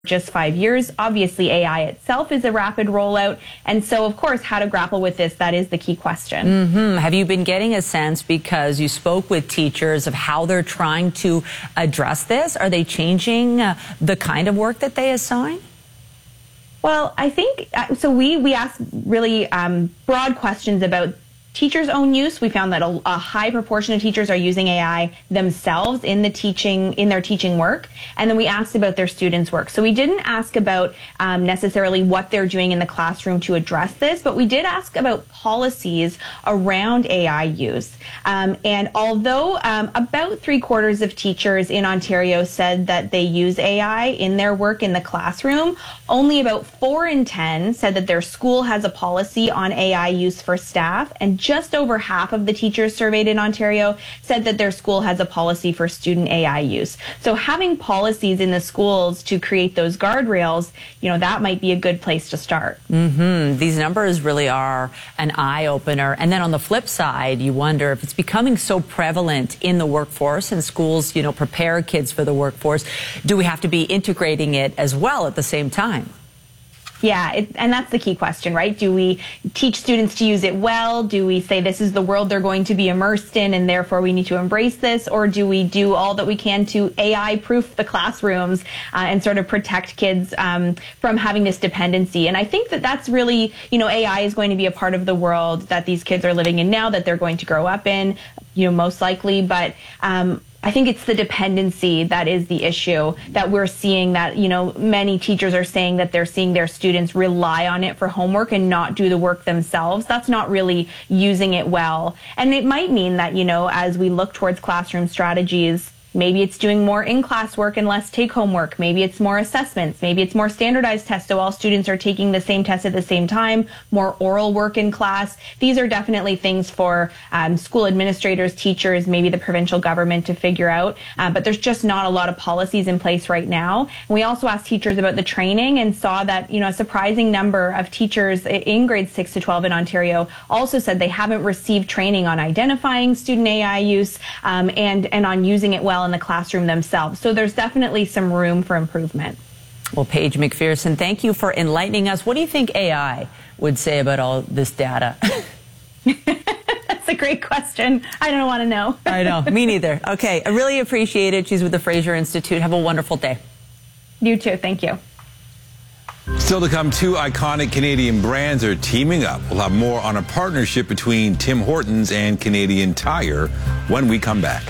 just 5 years. Obviously, AI itself is a rapid rollout. And so, of course, how to grapple with this, that is the key question. Have you been getting a sense, because you spoke with teachers, of how they're trying to address this? Are they changing the kind of work that they assign? Well, I think, so we asked really broad questions about teachers' own use. We found that a high proportion of teachers are using AI themselves in their teaching work. And then we asked about their students' work. So we didn't ask about necessarily what they're doing in the classroom to address this, but we did ask about policies around AI use. And although about 3/4 of teachers in Ontario said that they use AI in their work in the classroom, only about 4 in 10 said that their school has a policy on AI use for staff, and just over half of the teachers surveyed in Ontario said that their school has a policy for student AI use. So having policies in the schools to create those guardrails, that might be a good place to start. These numbers really are an eye-opener. And then on the flip side, you wonder if it's becoming so prevalent in the workforce, and schools, prepare kids for the workforce, do we have to be integrating it as well at the same time? Yeah, and that's the key question, right? Do we teach students to use it well? Do we say this is the world they're going to be immersed in and therefore we need to embrace this? Or do we do all that we can to AI-proof the classrooms and sort of protect kids from having this dependency? And I think that that's really, AI is going to be a part of the world that these kids are living in now, that they're going to grow up in, most likely. But I think it's the dependency that is the issue, that we're seeing that, many teachers are saying that they're seeing their students rely on it for homework and not do the work themselves. That's not really using it well. And it might mean that, as we look towards classroom strategies, maybe it's doing more in-class work and less take-home work. Maybe it's more assessments. Maybe it's more standardized tests, so all students are taking the same test at the same time, more oral work in class. These are definitely things for school administrators, teachers, maybe the provincial government to figure out. But there's just not a lot of policies in place right now. And we also asked teachers about the training and saw that, a surprising number of teachers in grades 6 to 12 in Ontario also said they haven't received training on identifying student AI use and on using it well in the classroom themselves. So there's definitely some room for improvement. Well, Paige McPherson, thank you for enlightening us. What do you think AI would say about all this data? That's a great question. I don't want to know. I know. Me neither. Okay. I really appreciate it. She's with the Fraser Institute. Have a wonderful day. You too. Thank you. Still to come, 2 iconic Canadian brands are teaming up. We'll have more on a partnership between Tim Hortons and Canadian Tire when we come back.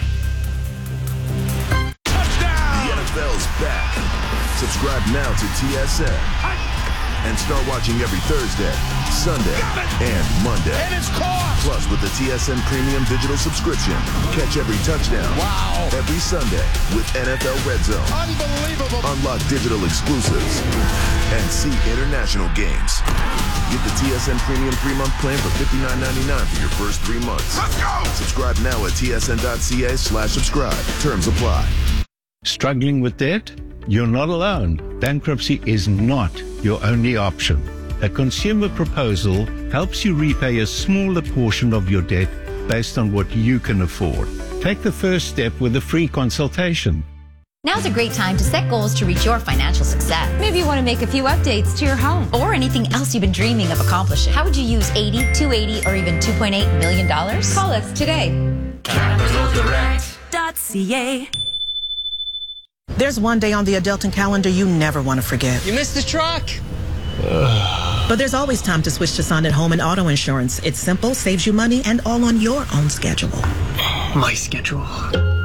NFL's back. Subscribe now to TSN and start watching every Thursday, Sunday, and Monday. And it's caught! Plus, with the TSN Premium Digital subscription, catch every touchdown. Wow! Every Sunday with NFL Red Zone. Unbelievable! Unlock digital exclusives and see international games. Get the TSN Premium 3-month plan for $59.99 for your first 3 months. Let's go! Subscribe now at tsn.ca/subscribe. Terms apply. Struggling with debt? You're not alone. Bankruptcy is not your only option. A consumer proposal helps you repay a smaller portion of your debt based on what you can afford. Take the first step with a free consultation. Now's a great time to set goals to reach your financial success. Maybe you want to make a few updates to your home. Or anything else you've been dreaming of accomplishing. How would you use $80, $280, or even $2.8 million? Call us today. CapitalDirect.ca. There's one day on the Adelton calendar you never want to forget. You missed the truck. But there's always time to switch to Sonnet Home and Auto Insurance. It's simple, saves you money, and all on your own schedule. My schedule.